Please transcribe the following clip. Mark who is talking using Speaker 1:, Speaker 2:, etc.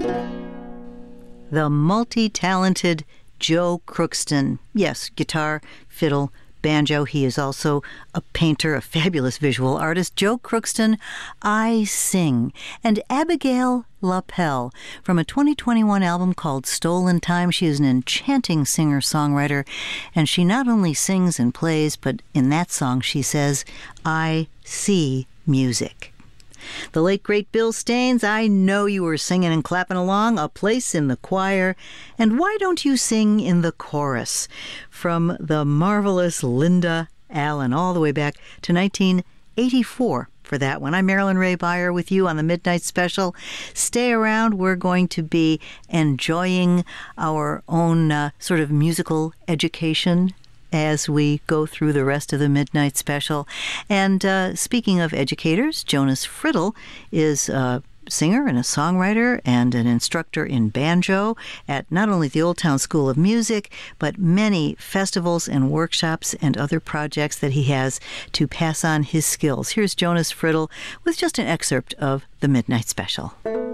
Speaker 1: The multi-talented Joe Crookston. Yes, guitar, fiddle, banjo. He is also a painter, a fabulous visual artist. Joe Crookston, I Sing. And Abigail LaPelle from a 2021 album called Stolen Time. She is an enchanting singer-songwriter, and she not only sings and plays, but in that song she says, I see music. The late, great Bill Staines, I know you were singing and clapping along, A Place in the Choir. And why don't you sing in the chorus? From the marvelous Linda Allen, all the way back to 1984 for that one. I'm Marilyn Ray Beyer with you on the Midnight Special. Stay around. We're going to be enjoying our own sort of musical education as we go through the rest of the Midnight Special. And speaking of educators, Jonas Friddle is a singer and a songwriter and an instructor in banjo at not only the Old Town School of Music, but many festivals and workshops and other projects that he has to pass on his skills. Here's Jonas Friddle with just an excerpt of the Midnight Special.